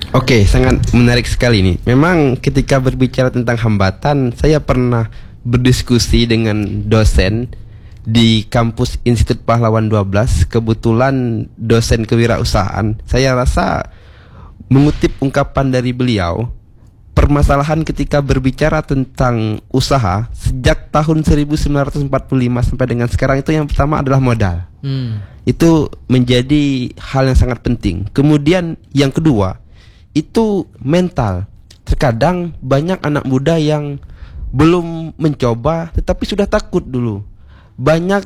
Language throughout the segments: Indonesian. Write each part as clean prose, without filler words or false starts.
Oke, sangat menarik sekali nih. Memang ketika berbicara tentang hambatan, saya pernah berdiskusi dengan dosen di kampus Institut Pahlawan 12. Kebetulan dosen kewirausahaan. Saya rasa mengutip ungkapan dari beliau, permasalahan ketika berbicara tentang usaha sejak tahun 1945 sampai dengan sekarang itu yang pertama adalah modal. Itu menjadi hal yang sangat penting. Kemudian yang kedua itu mental. Terkadang banyak anak muda yang belum mencoba tetapi sudah takut dulu. Banyak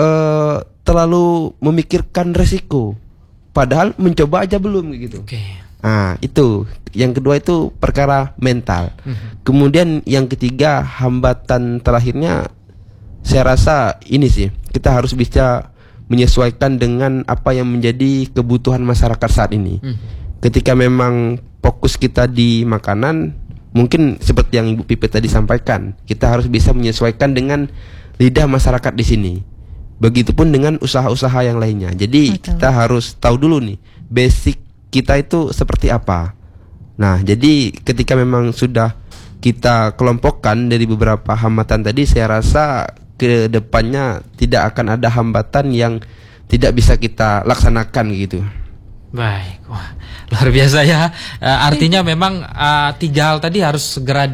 terlalu memikirkan resiko, padahal mencoba aja belum gitu. Nah, itu yang kedua itu perkara mental. Kemudian yang ketiga, hambatan terakhirnya saya rasa ini sih, kita harus bisa menyesuaikan dengan apa yang menjadi kebutuhan masyarakat saat ini. Ketika memang fokus kita di makanan, mungkin seperti yang Ibu Pipit tadi sampaikan, kita harus bisa menyesuaikan dengan lidah masyarakat di sini. Begitupun dengan usaha-usaha yang lainnya. Jadi kita harus tahu dulu nih basic kita itu seperti apa. Nah, jadi ketika memang sudah kita kelompokkan dari beberapa hambatan tadi, saya rasa ke depannya tidak akan ada hambatan yang tidak bisa kita laksanakan gitu. Baik, wah, luar biasa ya. Artinya memang 3 hal tadi harus segera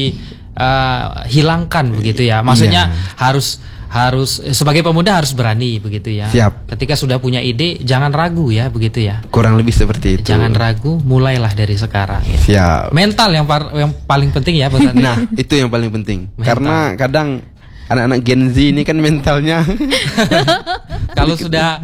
dihilangkan begitu ya. Maksudnya harus sebagai pemuda harus berani begitu ya. Siap. Ketika sudah punya ide jangan ragu ya begitu ya. Kurang lebih seperti itu. Jangan ragu, mulailah dari sekarang ya. Siap. Mental yang paling penting ya, Bang Sandi. Nah, itu yang paling penting. Mental. Karena kadang anak-anak Gen Z ini kan mentalnya kalau sudah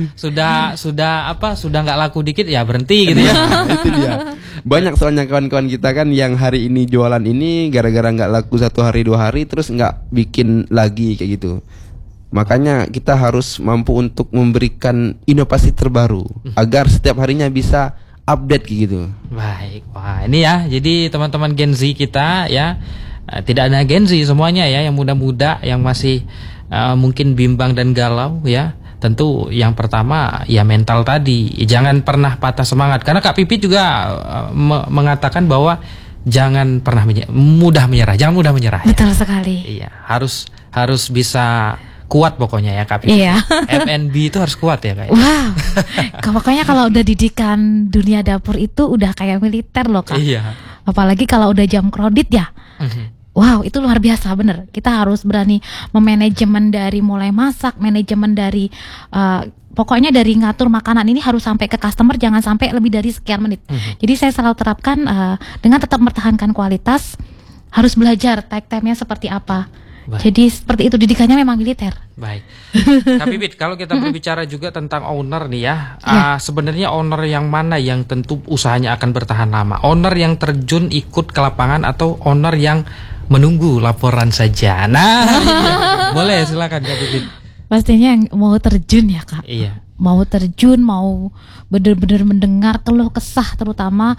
nggak laku dikit ya berhenti gitu ya. Itu dia. Banyak soalnya kawan-kawan kita kan yang hari ini jualan ini gara-gara nggak laku 1 hari 2 hari terus nggak bikin lagi kayak gitu. Makanya kita harus mampu untuk memberikan inovasi terbaru agar setiap harinya bisa update gitu. Baik, wah ini ya. Jadi teman-teman Gen Z kita ya, tidak ada Gen Z semuanya ya, yang muda-muda yang masih mungkin bimbang dan galau ya. Tentu yang pertama ya mental tadi, jangan pernah patah semangat. Karena Kak Pipit juga mengatakan bahwa jangan pernah mudah menyerah, jangan mudah menyerah. Betul sekali. Iya, harus bisa kuat pokoknya ya Kak Pipit. Iya. FNB itu harus kuat ya Kak. Wow. Pokoknya kalau udah didikan dunia dapur itu udah kayak militer loh Kak. Iya. Apalagi kalau udah jam kredit ya. Wow, itu luar biasa bener. Kita harus berani memanajemen dari mulai masak, manajemen dari pokoknya dari ngatur makanan ini harus sampai ke customer, jangan sampai lebih dari sekian menit. Jadi saya selalu terapkan dengan tetap mempertahankan kualitas, harus belajar time-nya seperti apa. Baik. Jadi seperti itu, didikannya memang militer. Baik. Kak Pipit, kalau kita berbicara juga tentang owner nih ya, sebenarnya owner yang mana yang tentu usahanya akan bertahan lama? Owner yang terjun ikut ke lapangan atau owner yang menunggu laporan saja? Nah, boleh silakan Kak Pipit. Pastinya yang mau terjun ya Kak. Iya. Mau terjun, mau benar-benar mendengar keluh kesah, terutama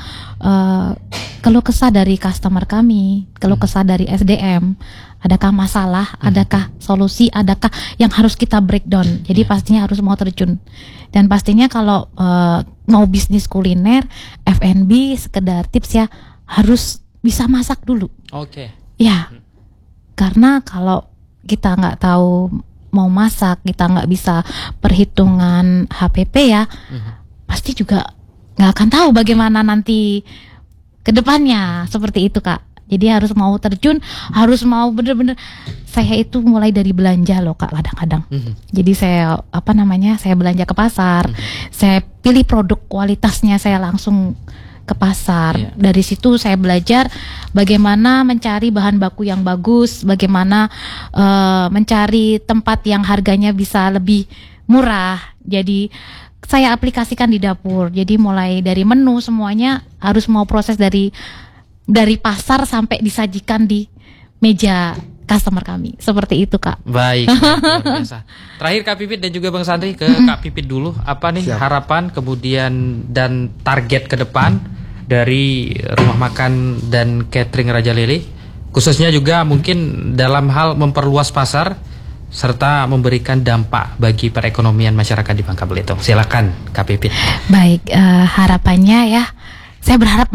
keluh kesah dari customer kami, keluh kesah dari SDM. Adakah masalah, adakah solusi, adakah yang harus kita breakdown. Jadi pastinya harus mau terjun. Dan pastinya kalau mau bisnis kuliner, F&B, sekedar tips ya, harus bisa masak dulu. Oke. Ya, karena kalau kita nggak tahu mau masak, kita nggak bisa perhitungan HPP ya, pasti juga nggak akan tahu bagaimana nanti ke depannya, seperti itu Kak. Jadi harus mau terjun, harus mau bener-bener. Saya itu mulai dari belanja loh Kak, kadang-kadang. Jadi saya saya belanja ke pasar, saya pilih produk kualitasnya, saya langsung ke pasar. Dari situ saya belajar bagaimana mencari bahan baku yang bagus, bagaimana mencari tempat yang harganya bisa lebih murah. Jadi saya aplikasikan di dapur. Jadi mulai dari menu semuanya harus mau proses dari pasar sampai disajikan di meja customer kami. Seperti itu Kak. Baik, luar biasa. Terakhir Kak Pipit dan juga Bang Sandri, ke Kak Pipit dulu. Apa nih harapan kemudian dan target ke depan dari rumah makan dan catering Raja Lele, khususnya juga mungkin dalam hal memperluas pasar serta memberikan dampak bagi perekonomian masyarakat di Bangka Belitung. Silakan Kak Pipit. Baik, harapannya ya, saya berharap